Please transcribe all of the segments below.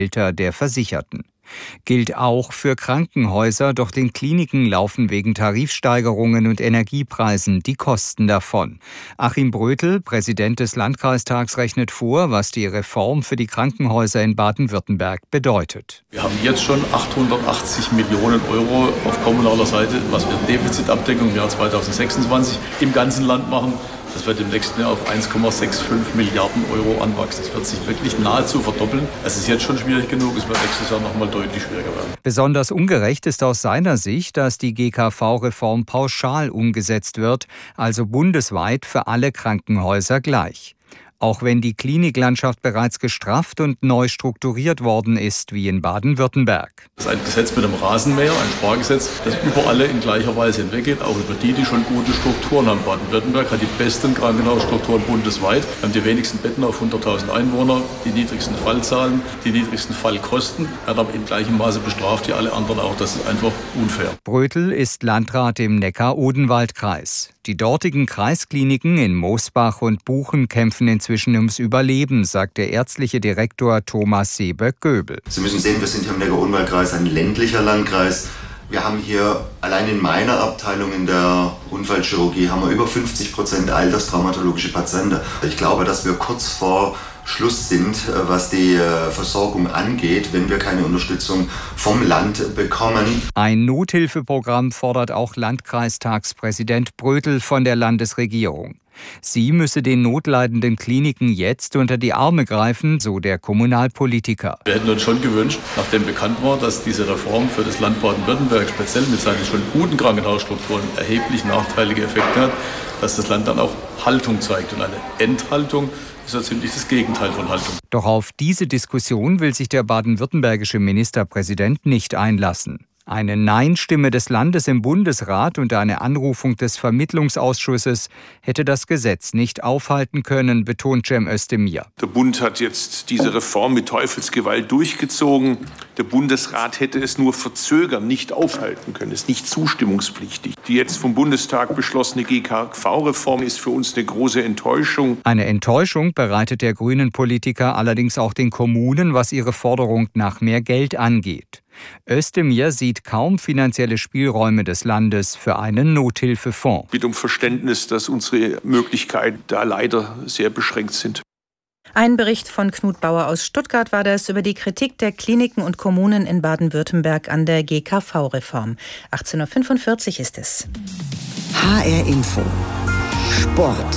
der Versicherten. Gilt auch für Krankenhäuser, doch den Kliniken laufen wegen Tarifsteigerungen und Energiepreisen die Kosten davon. Achim Brötel, Präsident des Landkreistags, rechnet vor, was die Reform für die Krankenhäuser in Baden-Württemberg bedeutet. Wir haben jetzt schon 880 Millionen Euro auf kommunaler Seite, was wir Defizitabdeckung im Jahr 2026 im ganzen Land machen. Das wird im nächsten Jahr auf 1,65 Milliarden Euro anwachsen. Das wird sich wirklich nahezu verdoppeln. Es ist jetzt schon schwierig genug, es wird nächstes Jahr noch mal deutlich schwieriger werden. Besonders ungerecht ist aus seiner Sicht, dass die GKV-Reform pauschal umgesetzt wird, also bundesweit für alle Krankenhäuser gleich. Auch wenn die Kliniklandschaft bereits gestrafft und neu strukturiert worden ist, wie in Baden-Württemberg. Das ist ein Gesetz mit einem Rasenmäher, ein Spargesetz, das über alle in gleicher Weise hinweggeht, auch über die schon gute Strukturen haben. Baden-Württemberg hat die besten Krankenhausstrukturen bundesweit. Wir haben die wenigsten Betten auf 100.000 Einwohner, die niedrigsten Fallzahlen, die niedrigsten Fallkosten, werden aber in gleichem Maße bestraft wie alle anderen auch. Das ist einfach unfair. Brötel ist Landrat im Neckar-Odenwald-Kreis. Die dortigen Kreiskliniken in Moosbach und Buchen kämpfen inzwischen ums Überleben, sagt der ärztliche Direktor Thomas Seeberg-Göbel. Sie müssen sehen, wir sind hier im Neckar-Odenwald-Kreis ein ländlicher Landkreis. Wir haben hier allein in meiner Abteilung in der Unfallchirurgie haben wir über 50% alterstraumatologische Patienten. Ich glaube, dass wir kurz vor Schluss sind, was die Versorgung angeht, wenn wir keine Unterstützung vom Land bekommen. Ein Nothilfeprogramm fordert auch Landkreistagspräsident Brötel von der Landesregierung. Sie müsse den notleidenden Kliniken jetzt unter die Arme greifen, so der Kommunalpolitiker. Wir hätten uns schon gewünscht, nachdem bekannt war, dass diese Reform für das Land Baden-Württemberg speziell mit seinen schon guten Krankenhausstrukturen erheblich nachteilige Effekte hat, dass das Land dann auch Haltung zeigt. Und eine Enthaltung ist ja ziemlich das Gegenteil von Haltung. Doch auf diese Diskussion will sich der baden-württembergische Ministerpräsident nicht einlassen. Eine Nein-Stimme des Landes im Bundesrat und eine Anrufung des Vermittlungsausschusses hätte das Gesetz nicht aufhalten können, betont Cem Özdemir. Der Bund hat jetzt diese Reform mit Teufelsgewalt durchgezogen. Der Bundesrat hätte es nur verzögern, nicht aufhalten können. Es ist nicht zustimmungspflichtig. Die jetzt vom Bundestag beschlossene GKV-Reform ist für uns eine große Enttäuschung. Eine Enttäuschung bereitet der Grünen-Politiker allerdings auch den Kommunen, was ihre Forderung nach mehr Geld angeht. Özdemir sieht kaum finanzielle Spielräume des Landes für einen Nothilfefonds. Ich bitte um Verständnis, dass unsere Möglichkeiten da leider sehr beschränkt sind. Ein Bericht von Knut Bauer aus Stuttgart war das über die Kritik der Kliniken und Kommunen in Baden-Württemberg an der GKV-Reform. 18.45 Uhr ist es. HR Info. Sport.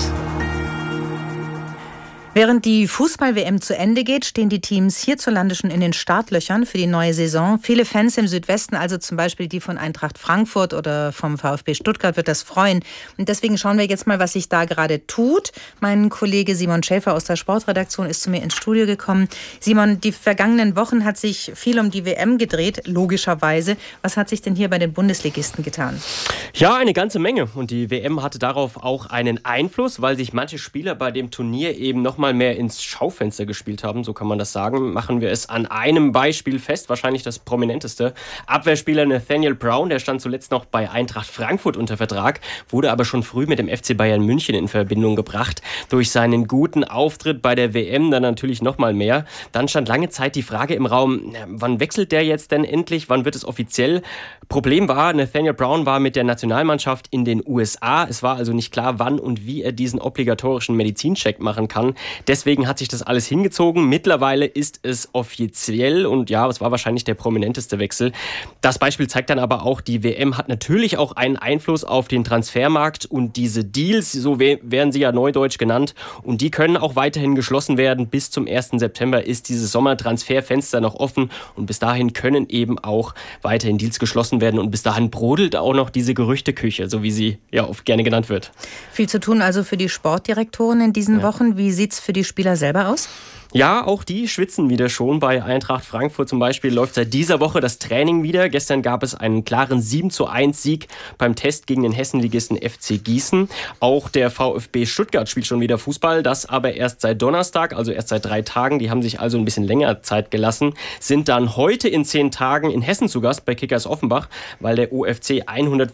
Während die Fußball-WM zu Ende geht, stehen die Teams hierzulande schon in den Startlöchern für die neue Saison. Viele Fans im Südwesten, also zum Beispiel die von Eintracht Frankfurt oder vom VfB Stuttgart, wird das freuen. Und deswegen schauen wir jetzt mal, was sich da gerade tut. Mein Kollege Simon Schäfer aus der Sportredaktion ist zu mir ins Studio gekommen. Simon, die vergangenen Wochen hat sich viel um die WM gedreht, logischerweise. Was hat sich denn hier bei den Bundesligisten getan? Ja, eine ganze Menge. Und die WM hatte darauf auch einen Einfluss, weil sich manche Spieler bei dem Turnier eben noch mal mehr ins Schaufenster gespielt haben, so kann man das sagen. Machen wir es an einem Beispiel fest, wahrscheinlich das prominenteste. Abwehrspieler Nathaniel Brown, der stand zuletzt noch bei Eintracht Frankfurt unter Vertrag, wurde aber schon früh mit dem FC Bayern München in Verbindung gebracht. Durch seinen guten Auftritt bei der WM dann natürlich noch mal mehr. Dann stand lange Zeit die Frage im Raum, wann wechselt der jetzt denn endlich? Wann wird es offiziell? Problem war, Nathaniel Brown war mit der Nationalmannschaft in den USA. Es war also nicht klar, wann und wie er diesen obligatorischen Medizincheck machen kann. Deswegen hat sich das alles hingezogen. Mittlerweile ist es offiziell und ja, es war wahrscheinlich der prominenteste Wechsel. Das Beispiel zeigt dann aber auch, die WM hat natürlich auch einen Einfluss auf den Transfermarkt und diese Deals, so werden sie ja neudeutsch genannt, und die können auch weiterhin geschlossen werden. Bis zum 1. September ist dieses Sommertransferfenster noch offen und bis dahin können eben auch weiterhin Deals geschlossen werden und bis dahin brodelt auch noch diese Gerüchteküche, so wie sie ja oft gerne genannt wird. Viel zu tun also für die Sportdirektoren in diesen Wochen. Wie sieht's für die Spieler selber aus? Ja, auch die schwitzen wieder schon. Bei Eintracht Frankfurt zum Beispiel läuft seit dieser Woche das Training wieder. Gestern gab es einen klaren 7:1 Sieg beim Test gegen den Hessenligisten FC Gießen. Auch der VfB Stuttgart spielt schon wieder Fußball, das aber erst seit Donnerstag, also erst seit 3 Tagen. Die haben sich also ein bisschen länger Zeit gelassen, sind dann heute in 10 Tagen in Hessen zu Gast bei Kickers Offenbach, weil der OFC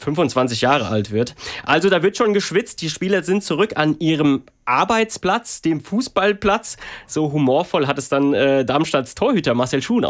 125 Jahre alt wird. Also da wird schon geschwitzt. Die Spieler sind zurück an ihrem Arbeitsplatz, dem Fußballplatz. So humorvoll humorvoll hat es dann Darmstadts Torhüter Marcel Schuhn